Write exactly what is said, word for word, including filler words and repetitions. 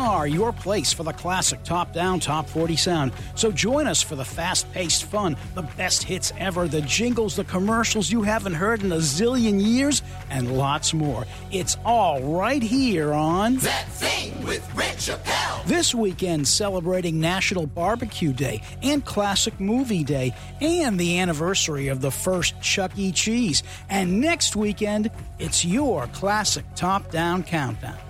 are your place for the classic top-down, top forty sound. So join us for the fast-paced fun, the best hits ever, the jingles, the commercials you haven't heard in a zillion years, and lots more. It's all right here on That Thing with Rich Appel. This weekend, celebrating National Barbecue Day and Classic Movie Day and the anniversary of the first Chuck E. Cheese. And next weekend, it's your classic top-down countdown.